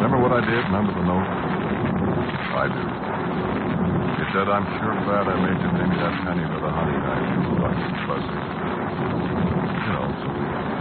Remember what I did? Remember the note? I do. It said, I'm sure glad I made you pay me that penny for the honey knife you were lucky, Fuzzy. You know, so we